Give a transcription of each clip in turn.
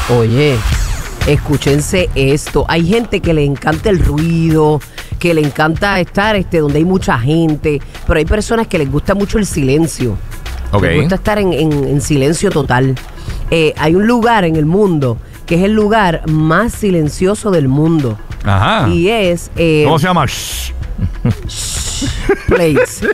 Oye, escúchense esto. Hay gente que le encanta el ruido, que le encanta estar donde hay mucha gente, pero hay personas que les gusta mucho el silencio. Okay. Les gusta estar en silencio total. Hay un lugar en el mundo que es el lugar más silencioso del mundo. Ajá. Y es... ¿Cómo se llama? Place.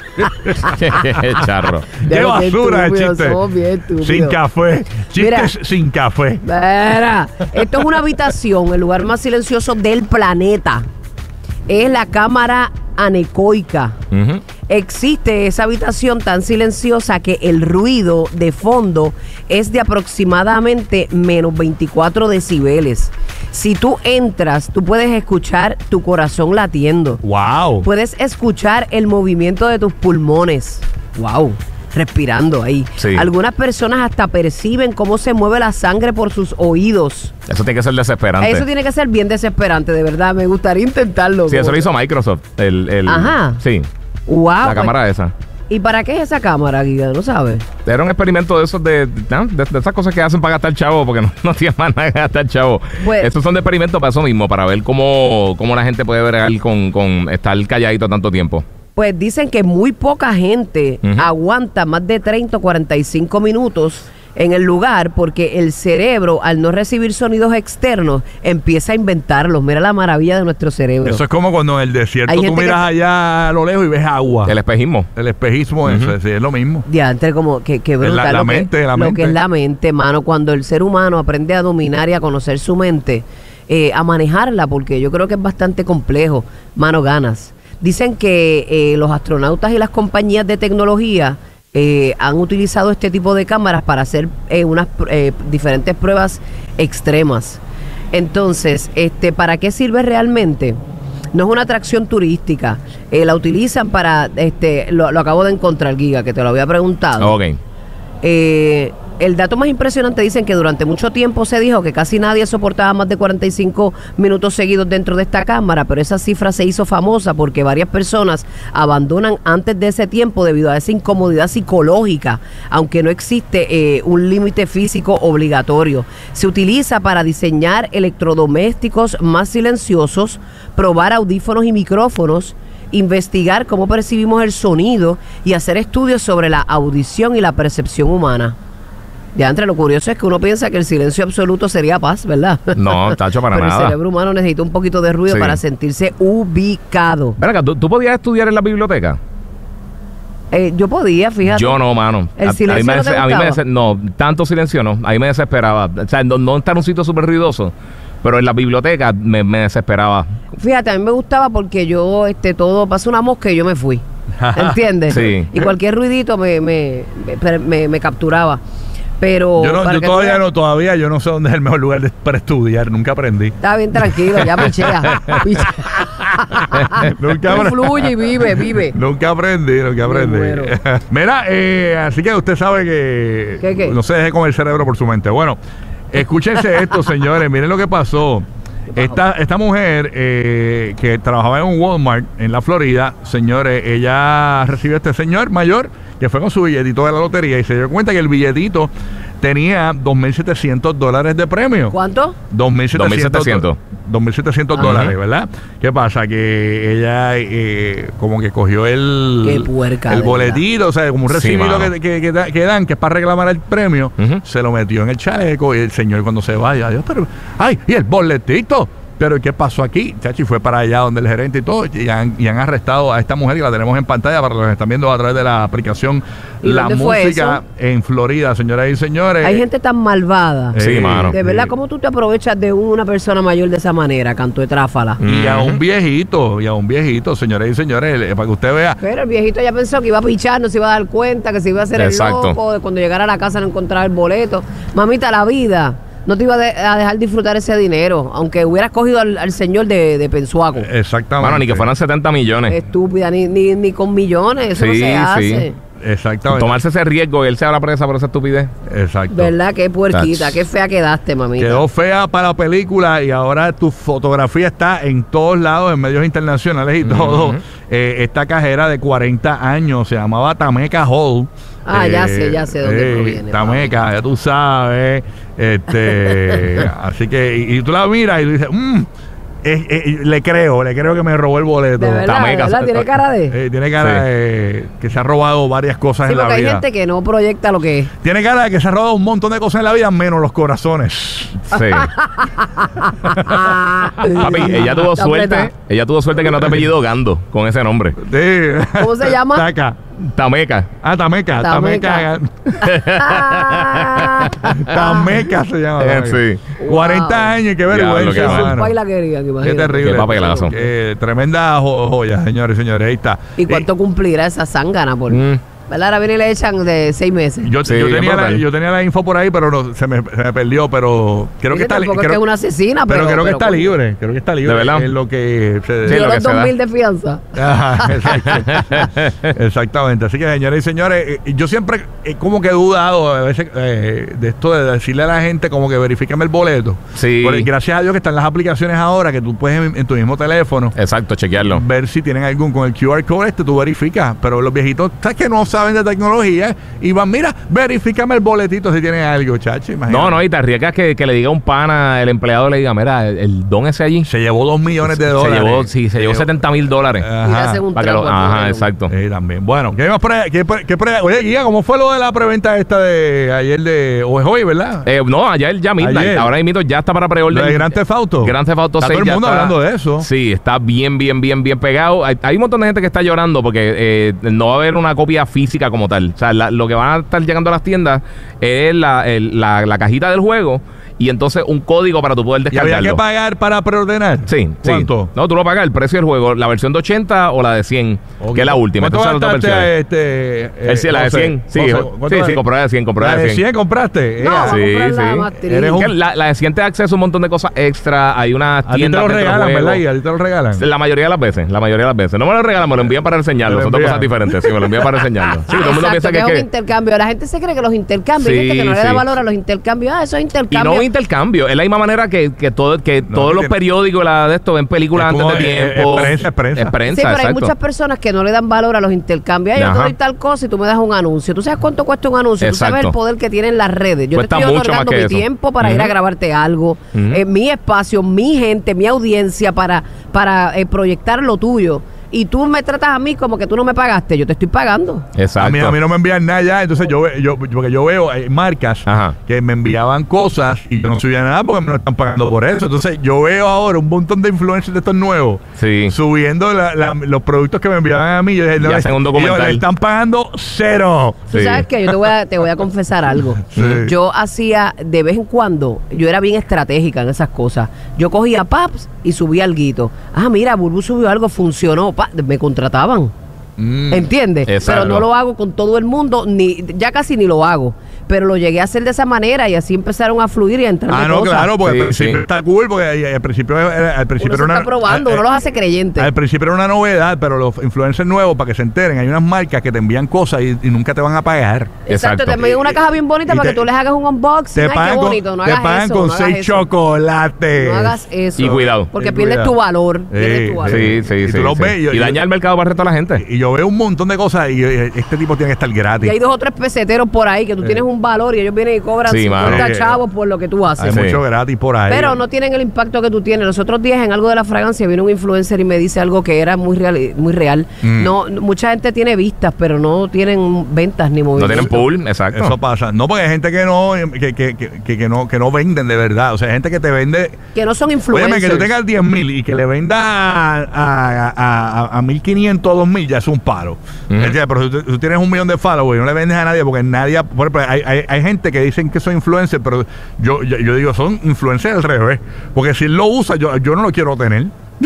Charro. ¡Qué basura el chiste! Bien, sin café. Chistes sin café. Mira, esto es una habitación, el lugar más silencioso del planeta. Es la cámara anecoica. Uh-huh. Existe esa habitación tan silenciosa que el ruido de fondo es de aproximadamente menos 24 decibeles. Si tú entras, tú puedes escuchar tu corazón latiendo. ¡Wow! Puedes escuchar el movimiento de tus pulmones. ¡Wow! Respirando ahí. Sí. Algunas personas hasta perciben cómo se mueve la sangre por sus oídos. Eso tiene que ser desesperante. Eso tiene que ser bien desesperante, de verdad. Me gustaría intentarlo. Sí, eso lo hizo Microsoft. Ajá. Sí. ¡Wow! La cámara esa. ¿Y para qué es esa cámara, Giga? ¿No sabes? Era un experimento de esos de esas cosas que hacen para gastar chavo, porque no tiene más nada que gastar chavo. Pues, estos son de experimentos para eso mismo, para ver cómo la gente puede bregar con estar calladito tanto tiempo. Pues dicen que muy poca gente aguanta más de 30 o 45 minutos en el lugar porque el cerebro, al no recibir sonidos externos, empieza a inventarlos. Mira la maravilla de nuestro cerebro. Eso es como cuando en el desierto Hay tú gente miras allá a lo lejos y ves agua. El espejismo. El espejismo, eso, sí, es lo mismo. Diantre, como que brutal. La mente. Lo que es la mente, mano. Cuando el ser humano aprende a dominar y a conocer su mente, a manejarla, porque yo creo que es bastante complejo. Mano, ganas. Dicen que los astronautas y las compañías de tecnología han utilizado este tipo de cámaras para hacer unas diferentes pruebas extremas. Entonces, ¿para qué sirve realmente? No es una atracción turística. La utilizan para, lo acabo de encontrar, Giga, que te lo había preguntado. Ok. El dato más impresionante, dicen que durante mucho tiempo se dijo que casi nadie soportaba más de 45 minutos seguidos dentro de esta cámara, pero esa cifra se hizo famosa porque varias personas abandonan antes de ese tiempo debido a esa incomodidad psicológica, aunque no existe un límite físico obligatorio. Se utiliza para diseñar electrodomésticos más silenciosos, probar audífonos y micrófonos, investigar cómo percibimos el sonido y hacer estudios sobre la audición y la percepción humana. Ya entre lo curioso es que uno piensa que el silencio absoluto sería paz, ¿verdad? No, tacho, para pero nada. El cerebro humano necesita un poquito de ruido para sentirse ubicado. Ven acá, ¿tú podías estudiar en la biblioteca? Yo podía, fíjate. Yo no, mano. ¿El silencio no te gustaba? No, tanto silencio no. A mí me desesperaba. O sea, no estar en un sitio súper ruidoso, pero en la biblioteca me desesperaba. Fíjate, a mí me gustaba porque yo, todo, pasó una mosca y yo me fui. ¿Entiendes? Sí. Y cualquier ruidito me capturaba. Pero todavía yo no sé dónde es el mejor lugar para estudiar, nunca aprendí. Está bien tranquilo, ya pichea. Fluye y vive. Nunca aprendí. Mira, así que usted sabe que ¿Qué? No se deje con el cerebro por su mente. Bueno, escúchense esto, señores, miren lo que pasó. Esta mujer que trabajaba en un Walmart en la Florida, señores, ella recibió a este señor mayor que fue con su billetito de la lotería y se dio cuenta que el billetito tenía $2,700 de premio. ¿Cuánto? $2,700, ¿verdad? ¿Qué pasa? Que ella como que cogió el boletito, o sea, como un recibito que dan, que es para reclamar el premio, se lo metió en el chaleco y el señor cuando se vaya, Dios, pero, ¡ay! ¿Y el boletito? Pero ¿qué pasó aquí? Chachi fue para allá donde el gerente y todo y han arrestado a esta mujer y la tenemos en pantalla para los que están viendo a través de la aplicación La Música en Florida, señoras y señores. Hay gente tan malvada. Sí, mano. De verdad, ¿cómo tú te aprovechas de una persona mayor de esa manera, canto de tráfala? Y a un viejito, señoras y señores, para que usted vea. Pero el viejito ya pensó que iba a pichar, no se iba a dar cuenta, que se iba a hacer el loco, de cuando llegara a la casa no encontraba el boleto. Mamita, la vida no te iba a dejar disfrutar ese dinero, aunque hubieras cogido al señor de Pensuaco. Exactamente. Bueno, ni que fueran 70 millones. Estúpida, ni con millones, eso no se hace. Exactamente. Tomarse ese riesgo y él se haga presa por esa estupidez. Exacto. ¿Verdad? Qué puerquita, qué fea quedaste, mamita. Quedó fea para la película y ahora tu fotografía está en todos lados, en medios internacionales y todo. Esta cajera de 40 años se llamaba Tameka Hall. Ya sé dónde proviene. Tameca, ya tú sabes. Así que, y tú la miras y tú dices, le creo que me robó el boleto. De verdad, ¿verdad? Tiene cara de... tiene cara de que se ha robado varias cosas en la vida. Hay gente que no proyecta lo que es. Tiene cara de que se ha robado un montón de cosas en la vida, menos los corazones. Sí. Papi, ella tuvo suerte que no te apellidó Gando con ese nombre. Sí. ¿Cómo se llama? Tameca. Tameca. Tameca se llama. Sí. 40 años, qué vergüenza, mano. Qué terrible. Qué papelazo. Tremenda joya, señores y señores. Ahí está. ¿Y cuánto cumplirá esa zángana? ¿Verdad? Ahora viene y le echan de 6 meses. Yo tenía la info por ahí, pero se me perdió. Pero creo que está libre. Creo que es una asesina, pero creo que está libre. Creo que está libre. ¿De verdad? Es lo que se dio los 2,000 de fianza. Exactamente. Así que, señores y señores, yo siempre como que he dudado a veces de esto de decirle a la gente como que verifíqueme el boleto. Sí. Porque gracias a Dios que están las aplicaciones ahora que tú puedes en tu mismo teléfono. Exacto, chequearlo. Ver si tienen algún con el QR code tú verificas. Pero los viejitos, ¿sabes que no saben de tecnología? Y van, mira, verifícame el boletito si tienen algo, chacho. Imagínate. No, y te arriesgas que le diga un pana, el empleado le diga, mira, el don ese allí. Se llevó $2 millones. Se llevó $70,000. Ajá, exacto. También. Bueno, ¿qué más por ahí? Oye, Guía, ¿cómo fue lo de la preventa esta de ayer o es hoy, verdad? No, ayer ya midnight. Ahora mismo ya está para preorden. ¿De Grand Theft Auto? Grand Theft Auto 6 todo el mundo hablando de eso. Sí, está bien pegado. Hay un montón de gente que está llorando porque no va a haber una copia física como tal. O sea, lo que van a estar llegando a las tiendas es la cajita del juego y entonces un código para tú poder descargarlo. ¿Y había que pagar para preordenar? Sí. ¿Cuánto? Sí. No, tú lo pagas el precio del juego, la versión de 80 o la de 100, que es la última. Entonces las dos versiones. la de 100. Sí, compré la de 100. ¿La de 100 compraste? No, sí. La de 100 te da acceso a un montón de cosas extra. Hay una tienda. A ti te lo regalan, ¿verdad? ¿Y a ti te lo regalan? La mayoría de las veces. No me lo regalan, me lo envían para enseñarlo. Son dos cosas diferentes. Sí, me lo envían para enseñarlo. Sí, todo el mundo piensa que es un intercambio. La gente se cree que los intercambios, hay gente que no le da valor a los intercambios. Eso es intercambio. Y no intercambio. Es la misma manera que todos los periódicos de esto ven películas antes de tiempo. Es prensa. Sí, pero hay muchas personas que no le dan valor a los intercambios. Yo te doy tal cosa y tú me das un anuncio. ¿Tú sabes cuánto cuesta un anuncio? Exacto. Tú sabes el poder que tienen las redes. Yo cuesta te estoy mucho otorgando mi tiempo para ir a grabarte algo, mi espacio, mi gente, mi audiencia para proyectar lo tuyo. Y tú me tratas a mí como que tú no me pagaste. Yo te estoy pagando. Exacto. A mí no me envían nada ya. Entonces porque yo veo marcas que me enviaban cosas y yo no subía nada porque me lo están pagando por eso. Entonces yo veo ahora un montón de influencers de estos nuevos subiendo los productos que me enviaban a mí. Yo dije, hacen un documental. Le están pagando $0. Tú sabes que yo te voy a confesar algo. Yo hacía de vez en cuando, yo era bien estratégica en esas cosas. Yo cogía paps y subía alguito. Mira, Burbu subió algo, funcionó. Me contrataban. ¿Entiendes? Exacto. Pero no lo hago con todo el mundo, ya casi ni lo hago. Pero lo llegué a hacer de esa manera y así empezaron a fluir y a entrar cosas. Claro, porque al principio está cool, porque al principio uno era está probando, uno los hace creyentes. Al principio era una novedad, pero los influencers nuevos, para que se enteren, hay unas marcas que te envían cosas y nunca te van a pagar. Exacto, te envían una caja bien bonita para que tú les hagas un unboxing. Te pagan, bonito, no te pagan eso, con no 6 chocolates. No hagas eso. Y cuidado. Porque pierdes tu valor. Sí. Y tú los ves, y daña el mercado para el resto de la gente. Y yo veo un montón de cosas y este tipo tiene que estar gratis. Y hay 2 o 3 peseteros por ahí que tú tienes un valor y ellos vienen y cobran 50 chavos por lo que tú haces. Hay mucho gratis por ahí. Pero no tienen el impacto que tú tienes. Los otros días en algo de la fragancia vino un influencer y me dice algo que era muy real. No, mucha gente tiene vistas, pero no tienen ventas ni movimientos. No tienen pool, exacto. Eso pasa. No, porque hay gente que no venden de verdad. O sea, hay gente que te vende. Que no son influencers. Óyeme, que tú tengas 10,000 y que le vendas a 1,500 o 2,000 ya es un palo. Pero si tú tienes 1 millón de followers y no le vendes a nadie porque nadie. Por ejemplo, hay gente que dicen que son influencers, pero yo digo, son influencers al revés. Porque si él lo usa, yo no lo quiero tener.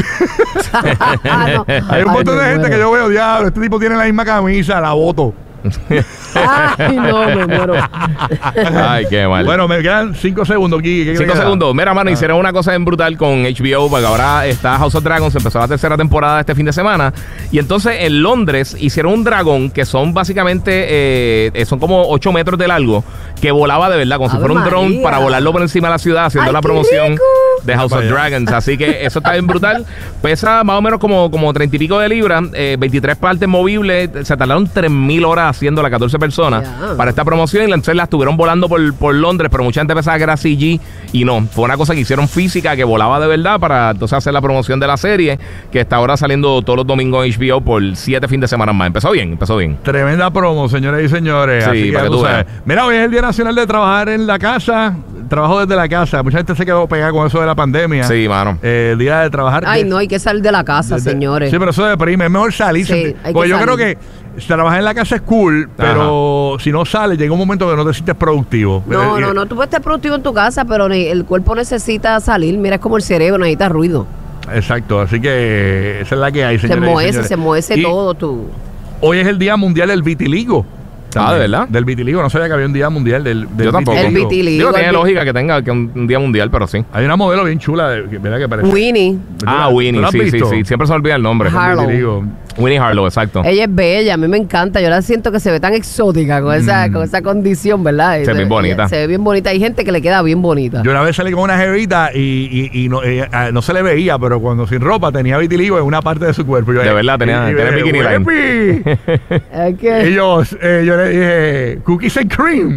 Hay un montón de gente que yo veo, diablo, este tipo tiene la misma camisa, la voto. Ay, no, me muero. Ay, qué mal. Bueno, me quedan 5 segundos aquí. 5 segundos. Mira, mano, hicieron una cosa bien brutal con HBO, porque ahora está House of Dragons, empezó la 3ª temporada este fin de semana. Y entonces en Londres hicieron un dragón que son básicamente, son como 8 metros de largo, que volaba de verdad, como si fuera un dron para volarlo por encima de la ciudad, haciendo la promoción. de House of Dragons. Así que eso está bien brutal. Pesa más o menos como 30 y pico de libras, 23 partes movibles. Se tardaron 3,000 horas haciendo las 14 personas para esta promoción, y entonces las estuvieron volando por Londres, pero mucha gente pensaba que era CG y no, fue una cosa que hicieron física, que volaba de verdad para entonces hacer la promoción de la serie, que está ahora saliendo todos los domingos en HBO por 7 fines de semana más. Empezó bien. Tremenda promo, señoras y señores. Sí, así para que tú veas. Mira, hoy es el Día Nacional de Trabajar en la Casa, trabajo desde la casa. Mucha gente se quedó pegada con eso de la pandemia. Sí, mano. El día de trabajar. Ay, no, hay que salir de la casa, señores. Sí, pero eso deprime. Es mejor salir. Sí, porque yo creo que trabajar en la casa es cool, pero si no sales, llega un momento que no te sientes productivo. No, tú puedes estar productivo en tu casa, pero el cuerpo necesita salir. Mira, es como el cerebro, necesita ruido. Exacto, así que esa es la que hay, señores. Se muece todo tú. Hoy es el Día Mundial del Vitiligo. ¿de verdad? Del vitiligo. No sabía que había un día mundial del Yo tampoco. El vitiligo. Tiene lógica que tenga un día mundial, pero sí. Hay una modelo bien chula, ¿verdad? Que parece. Winnie. Winnie, sí. Siempre se olvida el nombre. Harlow. Winnie Harlow, exacto. Ella es bella, a mí me encanta. Yo la siento que se ve tan exótica con esa condición, ¿verdad? Se ve bien bonita. Se ve bien bonita. Hay gente que le queda bien bonita. Yo una vez salí con una jevita y no se le veía, pero cuando sin ropa tenía vitiligo en una parte de su cuerpo. De verdad, tenía bikini line. Y yo le dije, cookies and cream.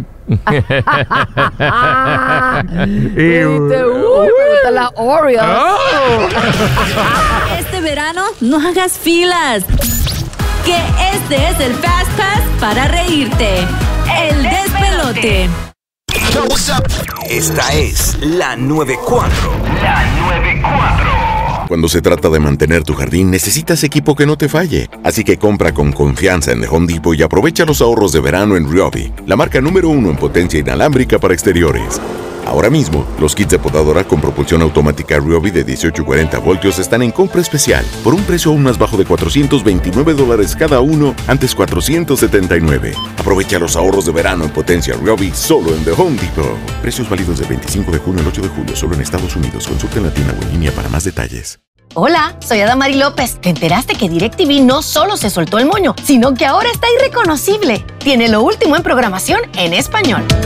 Me gustan las Oreos. Este verano no hagas filas, que este es el Fast Pass para reírte. El despelote. Esta es la 94. La 94. Cuando se trata de mantener tu jardín, necesitas equipo que no te falle. Así que compra con confianza en The Home Depot y aprovecha los ahorros de verano en Ryobi, la marca número 1 en potencia inalámbrica para exteriores. Ahora mismo, los kits de podadora con propulsión automática Ryobi de 18 y 40 voltios están en compra especial por un precio aún más bajo de $429 cada uno, antes $479. Aprovecha los ahorros de verano en potencia Ryobi solo en The Home Depot. Precios válidos del 25 de junio al 8 de julio solo en Estados Unidos. Consulta en la tienda o en línea para más detalles. Hola, soy Adamari López. ¿Te enteraste que DirecTV no solo se soltó el moño, sino que ahora está irreconocible? Tiene lo último en programación en español.